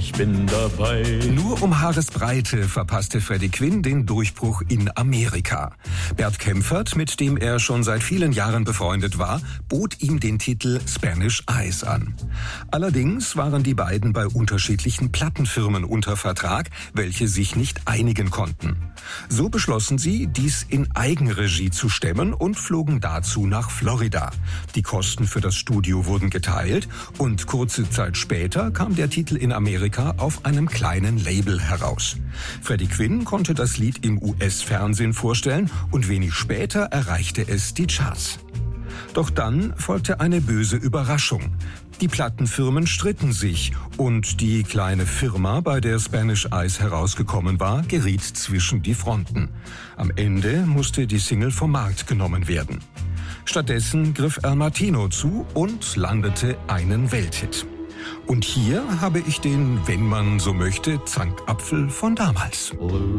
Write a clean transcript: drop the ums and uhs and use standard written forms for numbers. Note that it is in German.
ich bin dabei. Nur um Haaresbreite verpasste Freddie Quinn den Durchbruch in Amerika. Bert Kaempfert, mit dem er schon seit vielen Jahren befreundet war, bot ihm den Titel Spanish Eyes an. Allerdings waren die beiden bei unterschiedlichen Plattenfirmen unter Vertrag, welche sich nicht einigen konnten. So beschlossen sie, dies in Eigenregie zu stemmen und flogen dazu nach Florida. Die Kosten für das Studio wurden geteilt und kurze Zeit später kam der Titel in Amerika auf einem kleinen Label heraus. Freddie Quinn konnte das Lied im US-Fernsehen vorstellen und wenig später erreichte es die Charts. Doch dann folgte eine böse Überraschung. Die Plattenfirmen stritten sich und die kleine Firma, bei der Spanish Eyes herausgekommen war, geriet zwischen die Fronten. Am Ende musste die Single vom Markt genommen werden. Stattdessen griff El Martino zu und landete einen Welthit. Und hier habe ich den, wenn man so möchte, Zankapfel von damals.